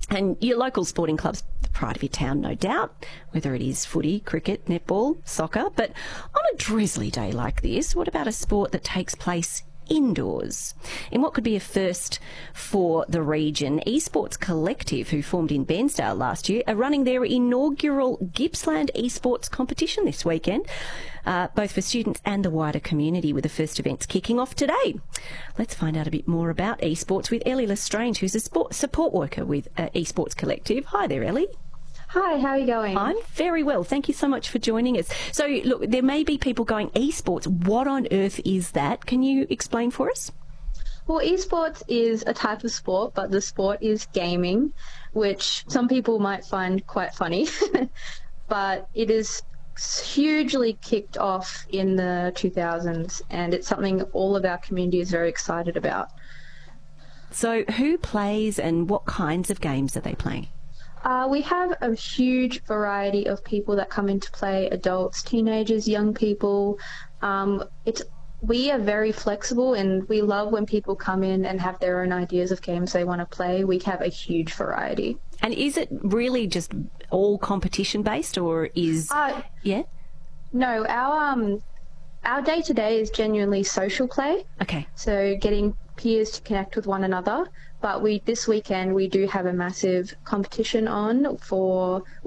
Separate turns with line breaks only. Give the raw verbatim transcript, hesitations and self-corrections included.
And your local sporting club's the pride of your town, no doubt, whether it is footy, cricket, netball, soccer. But on a drizzly day like this, what about a sport that takes place indoors? In what could be a first for the region, Esports Collective, who formed in Bairnsdale last year, are running their inaugural Gippsland Esports competition this weekend, uh, both for students and the wider community, with the first events kicking off today. Let's find out a bit more about esports with Ellie Lestrange, who's a sport support worker with uh, Esports Collective. Hi there, Ellie.
Hi, how are you going?
I'm very well. Thank you so much for joining us. So, look, there may be people going, esports, what on earth is that? Can you explain for us?
Well, esports is a type of sport, but the sport is gaming, which some people might find quite funny. But it is hugely kicked off in the two thousands, and it's something all of our community is very excited about.
So who plays and what kinds of games are they playing?
Uh, we have a huge variety of people that come into play, adults, teenagers, young people. Um, it's we are very flexible, and we love when people come in and have their own ideas of games they want to play. We have a huge variety.
And is it really just all competition based, or is
uh,
yeah?
No, our um, our day to day is genuinely social play.
Okay.
So getting peers to connect with one another. But we this weekend we do have a massive competition on for